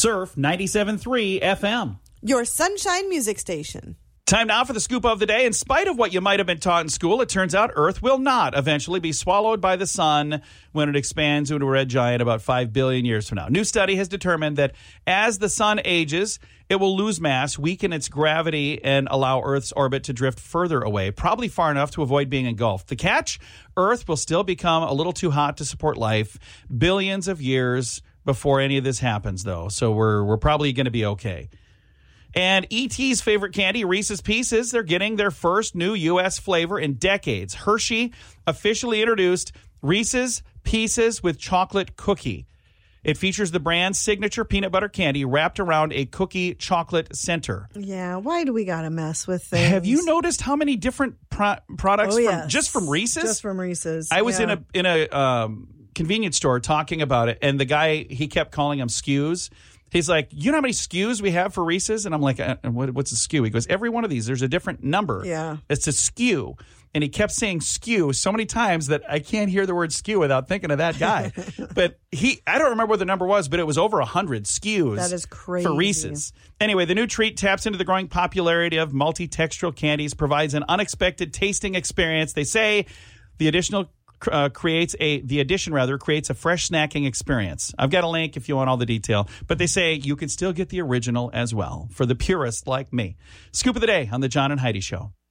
Surf 97.3 FM. Your sunshine music station. Time now for the scoop of the day. In spite of what you might have been taught in school, it turns out Earth will not eventually be swallowed by the sun when it expands into a red giant about 5 billion years from now. New study has determined that as the sun ages, it will lose mass, weaken its gravity, and allow Earth's orbit to drift further away, probably far enough to avoid being engulfed. The catch? Earth will still become a little too hot to support life billions of years before any of this happens, though. So we're probably going to be okay. And E.T.'s favorite candy, Reese's Pieces, they're getting their first new U.S. flavor in decades. Hershey officially introduced Reese's Pieces with chocolate cookie. It features the brand's signature peanut butter candy wrapped around a cookie chocolate center. Yeah, why do we got to mess with things? Have you noticed how many different products just from Reese's? Just from Reese's. I was in a convenience store talking about it, and the guy, he kept calling them SKUs. He's like, you know how many SKUs we have for Reese's? And I'm like, what's a SKU? He goes, every one of these, there's a different number. Yeah. It's a SKU. And he kept saying SKU so many times that I can't hear the word SKU without thinking of that guy. But I don't remember what the number was, but it was over 100 SKUs. That is crazy. For Reese's. Anyway, the new treat taps into the growing popularity of multi-textural candies, provides an unexpected tasting experience. They say the addition creates a fresh snacking experience. I've got a link if you want all the detail, but they say you can still get the original as well for the purist like me. Scoop of the day on the John and Heidi Show.